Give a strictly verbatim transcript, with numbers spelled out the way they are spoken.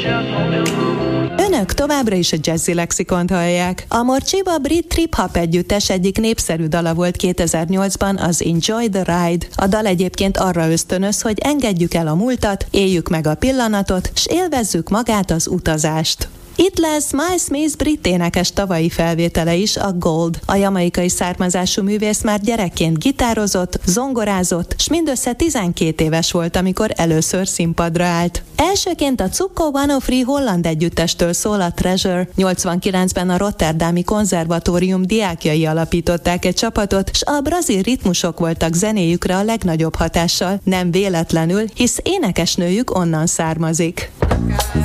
Önök továbbra is a Jazzy Lexikont hallják. A Morcsiba brit trip-hop együttes egyik népszerű dala volt kétezer-nyolcban az Enjoy the Ride. A dal egyébként arra ösztönöz, hogy engedjük el a múltat, éljük meg a pillanatot, s élvezzük magát az utazást. Itt lesz Miles Smith brit énekes tavalyi felvétele is, a Gold. A jamaikai származású művész már gyerekként gitározott, zongorázott, s mindössze tizenkét éves volt, amikor először színpadra állt. Elsőként a Cukko száz három holland együttestől szól a Treasure. nyolcvankilencben a Rotterdami Konzervatórium diákjai alapították egy csapatot, s a brazil ritmusok voltak zenéjükre a legnagyobb hatással, nem véletlenül, hisz énekesnőjük onnan származik.